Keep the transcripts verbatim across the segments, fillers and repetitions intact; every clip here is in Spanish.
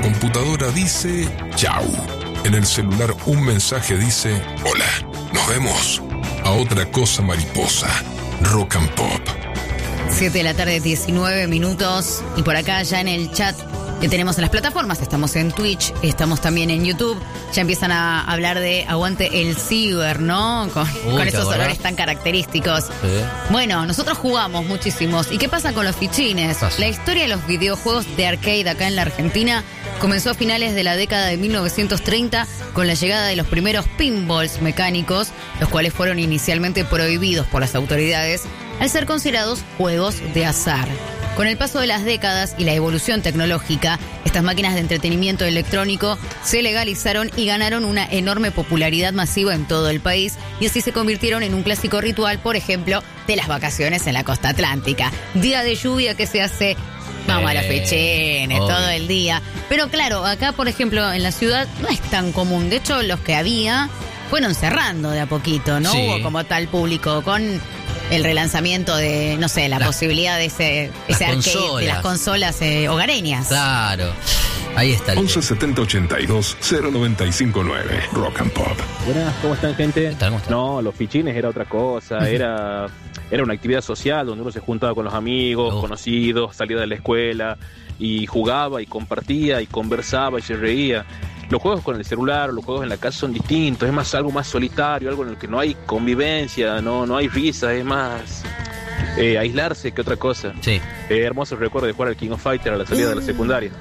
computadora dice chau. En el celular un mensaje dice hola, nos vemos. A otra cosa mariposa. Rock and Pop. siete de la tarde, diecinueve minutos. Y por acá ya en el chat que tenemos en las plataformas, estamos en Twitch, estamos también en YouTube. Ya empiezan a hablar de aguante el ciber, ¿no? Con, Uy, con esos ¿verdad? olores tan característicos. Sí. Bueno, nosotros jugamos muchísimos. ¿Y qué pasa con los fichines? Pasa. La historia de los videojuegos de arcade acá en la Argentina comenzó a finales de la década de mil novecientos treinta con la llegada de los primeros pinballs mecánicos, los cuales fueron inicialmente prohibidos por las autoridades al ser considerados juegos de azar. Con el paso de las décadas y la evolución tecnológica, estas máquinas de entretenimiento electrónico se legalizaron y ganaron una enorme popularidad masiva en todo el país y así se convirtieron en un clásico ritual, por ejemplo, de las vacaciones en la costa atlántica. Día de lluvia que se hace, vamos a los fichines, obvio. todo el día. Pero claro, acá, por ejemplo, en la ciudad no es tan común. De hecho, los que había fueron cerrando de a poquito, no Sí. hubo como tal público con el relanzamiento de, no sé, la Las- posibilidad de ese, las ese arcade, de consolas. las consolas eh, hogareñas. Claro. Ahí está el once setenta ochenta y dos cero noventa y cinco nueve. Rock and Pop. Buenas, ¿cómo están, gente? ¿Qué tal? ¿Cómo están? No, los fichines era otra cosa, era, era una actividad social donde uno se juntaba con los amigos, Oh. conocidos, salía de la escuela y jugaba y compartía y conversaba y se reía. Los juegos con el celular, los juegos en la casa son distintos, es más algo más solitario, algo en el que no hay convivencia, no, no hay risa, es más eh, aislarse que otra cosa. Sí. Eh, hermoso recuerdo de jugar al King of Fighters a la salida de la secundaria.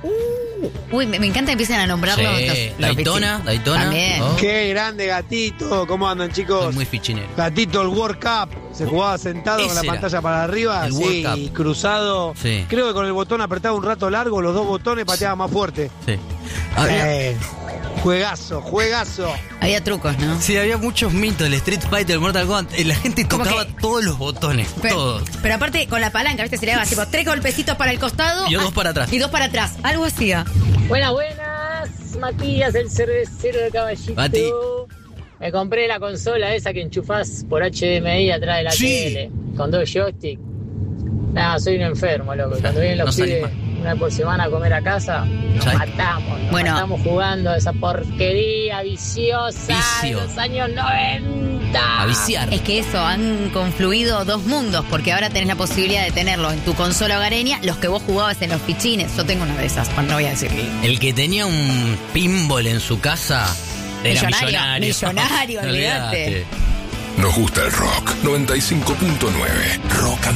Uy, me, me encanta que empiecen a nombrarlo. Sí. los- los Daytona, fichines. Daytona. También. Oh. Qué grande Gatito, ¿cómo andan, chicos? Soy muy fichinero. Gatito, el World Cup, se jugaba sentado con la Ese era. pantalla para arriba, El sí, World Cup. y cruzado. Sí. Creo que con el botón apretado un rato largo, los dos botones pateaba más fuerte. Sí. Había, Eh, juegazo, juegazo. Había trucos, ¿no? sí, había muchos mitos del Street Fighter, el Mortal Kombat. eh, La gente ¿Cómo tocaba que? todos los botones, Pero, todos. pero aparte, con la palanca, ¿viste? Se le daba tipo tres golpecitos para el costado. Y dos ah, para atrás. Y dos para atrás. Algo hacía. Buenas, buenas, Matías, el cervecero de Caballito. Mati. Me compré la consola esa que enchufás por H D M I atrás de la Sí. tele, con dos joysticks. Nada, soy un enfermo, loco. Cuando vienen los No salís pibes una vez por semana a comer a casa, nos ¿Sabes? matamos. Nos Bueno. matamos jugando a esa porquería viciosa Vicio. de los años noventa. A viciar. Es que eso, han confluido dos mundos, porque ahora tenés la posibilidad de tenerlo en tu consola hogareña, los que vos jugabas en los fichines. Yo tengo una de esas, bueno, no voy a decir que... El que tenía un pinball en su casa era Millonario, millonario. millonario, olvídate. Nos gusta el rock. noventa y cinco punto nueve. Rock and